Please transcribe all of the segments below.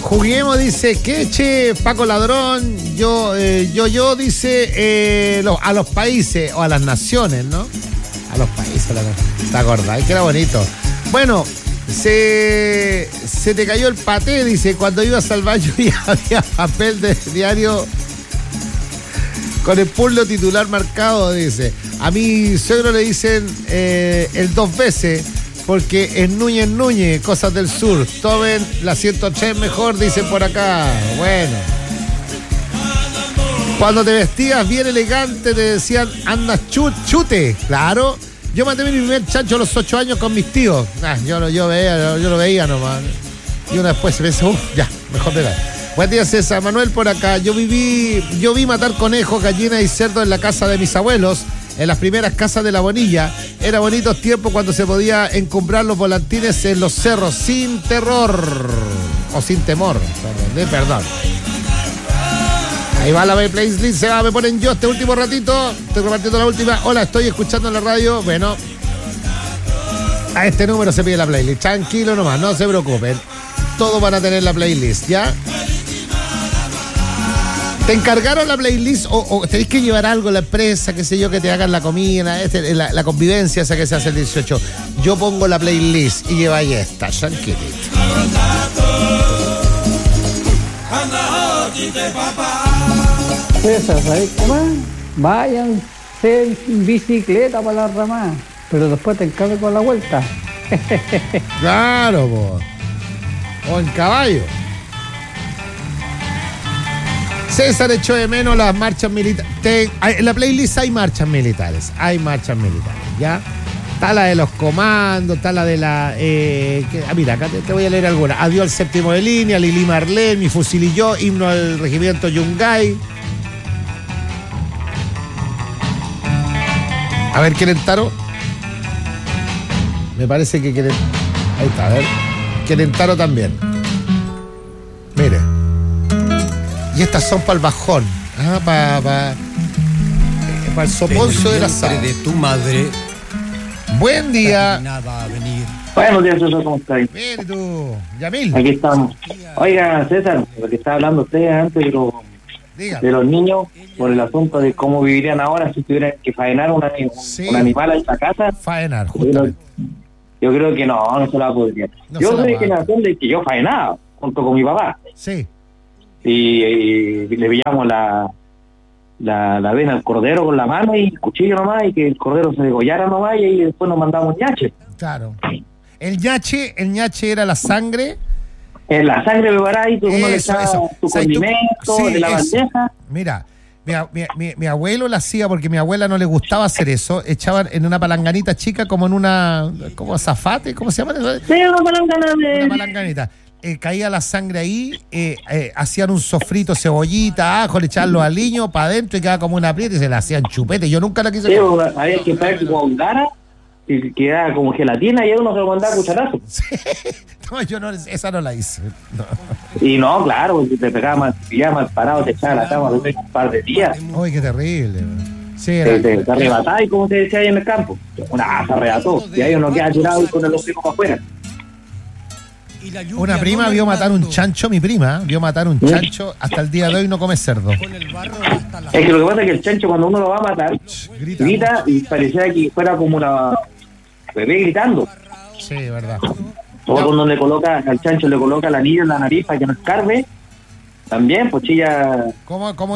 Juguemos, dice Queche, Paco Ladrón, yo, dice, a los países o a las naciones, ¿no? A los países, ¿te acordás? Que era bonito. Bueno, se te cayó el paté, dice, cuando ibas al baño y había papel de diario con el puzzle titular marcado, dice. A mi suegro le dicen el 2 veces, porque es Núñez, cosas del sur. Tomen la 103 mejor, dicen por acá. Bueno. Cuando te vestías bien elegante, te decían, andas chute. Claro. Yo maté mi primer chancho a los 8 años con mis tíos. Yo lo veía nomás. Y uno después se pensó, ya, mejor de nada. Buen día, César Manuel, por acá. Yo vi matar conejos, gallinas y cerdos en la casa de mis abuelos, en las primeras casas de La Bonilla. Era bonitos tiempos cuando se podía encumbrar los volantines en los cerros sin terror. O sin temor, perdón. Ahí va la playlist, se va, me ponen yo este último ratito. Estoy repartiendo la última. Hola, estoy escuchando en la radio. Bueno, a este número se pide la playlist. Tranquilo nomás, no se preocupen. Todos van a tener la playlist, ¿ya? ¿Te encargaron la playlist o tenéis que llevar algo a la empresa, qué sé yo, que te hagan la comida, la convivencia esa que se hace el 18? Yo pongo la playlist y lleváis esta, tranquilito. César, ¿sabes qué más? Váyanse en bicicleta para la ramada, pero después te encargo con la vuelta. Claro, po. O en caballo. César echó de menos las marchas militares. En la playlist hay marchas militares. ¿Ya? Está la de los comandos, está la de la... mira, acá te voy a leer alguna. Adiós al séptimo de línea, Lili Marlene, Mi fusil y yo, himno al regimiento Yungay. A ver, ¿quieren Taro? Me parece que quieren... Ahí está, a ver. Quieren Taro también. Mire. Y estas son para el bajón. Para el soponcio de la sala. De tu madre. Buen día. Buenos días, César, ¿cómo estás? Bien, tú, Yamil. Aquí estamos. Oiga, César, lo que estaba hablando usted antes de los niños, por el asunto de cómo vivirían ahora si tuvieran que faenar un animal en esta casa. Faenar, justamente. Yo creo que no se la podría. No yo se la soy de va. generación de que yo faenaba junto con mi papá. Sí. Y le pillamos la vena al cordero con la mano y el cuchillo nomás, y que el cordero se degollara nomás, y después nos mandamos ñache. Claro. El ñache era la sangre. En la sangre preparada, y uno le echaba su condimento, sí, de la bandeja. Mira, mi abuelo la hacía porque a mi abuela no le gustaba hacer eso. Echaban en una palanganita chica, como en una... ¿Cómo? ¿Zafate? ¿Cómo se llama? Sí, una palangana de... Una palanganita. Caía la sangre ahí, hacían un sofrito, cebollita, ajo, le echaban los aliños para adentro y quedaba como una prieta y se la hacían chupete. Yo nunca la quise. Sí, había que estar como ahogara y quedaba como gelatina y uno se lo mandaba a cucharazo. Sí. No, yo no, esa no la hice. No. Y no, claro, si te pegaba mal parado, te echaba la cama durante un par de días. Uy, qué terrible. Sí, te arrebataba, y como te decía ahí en el campo, una asa arrebató, y ahí uno queda tirado con el hocico para afuera. Una prima vio matar un chancho, mi prima vio matar un chancho, hasta el día de hoy no come cerdo. Es que lo que pasa es que el chancho, cuando uno lo va a matar, grita y parecía que fuera como una bebé gritando. Sí, verdad. O cuando al chancho le coloca el anillo en la nariz para que no escarbe, también, pues chilla. ¿Cómo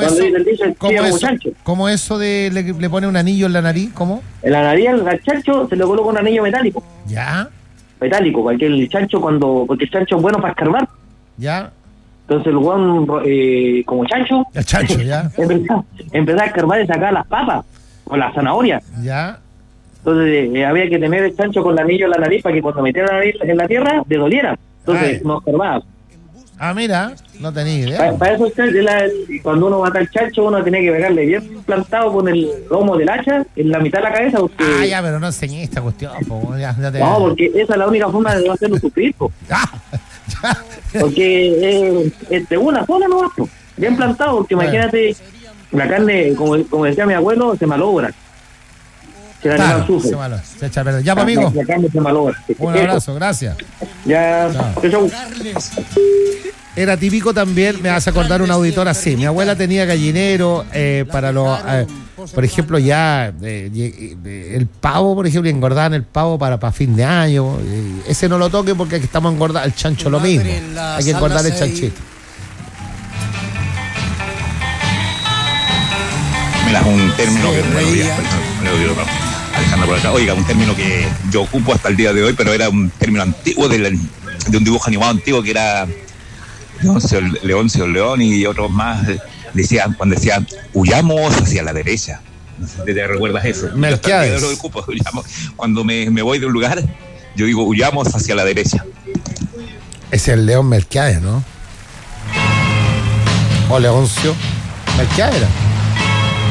eso de le pone un anillo en la nariz? ¿Cómo? En la nariz al chancho se le coloca un anillo metálico. ¿Ya? Metálico, porque el chancho porque el chancho es bueno para escarbar. ¿Ya? Entonces el guan, como chancho, el chancho, ya. empezaba a escarbar y sacar las papas o las zanahorias. Ya. Entonces había que tener el chancho con el anillo en la nariz para que cuando metiera la nariz en la tierra le doliera. Entonces no escarbaba. Ah, mira, no tenía idea. Para eso cuando uno mata al chancho, uno tiene que pegarle bien plantado con el lomo del hacha en la mitad de la cabeza. Porque... ya, pero no enseñé esta cuestión. No, porque esa es la única forma de no hacerlo sufrir. Porque de una sola no va, bien plantado, porque imagínate, la carne, como decía mi abuelo, se malogra. Se echa a perder. Ya, pues, amigo. La carne se malogra. Un abrazo, gracias. Ya, chau. era típico también, me vas a acordar un auditor así. Mi abuela tenía gallinero para los, por ejemplo, ya el pavo, por ejemplo, engordaban el pavo para fin de año. Ese no lo toque porque aquí estamos engordando, el chancho lo mismo. Hay que engordar el chanchito. Mira, un término que Alejandro por acá. Oiga, un término que yo ocupo hasta el día de hoy, pero era un término antiguo de un dibujo animado antiguo que era Leoncio León y otros más. Cuando decían, huyamos hacia la derecha. No sé si te recuerdas eso. Melquiades. Cuando me voy de un lugar, yo digo, huyamos hacia la derecha. Es el León Melquiades, ¿no? O Leoncio Melquiades.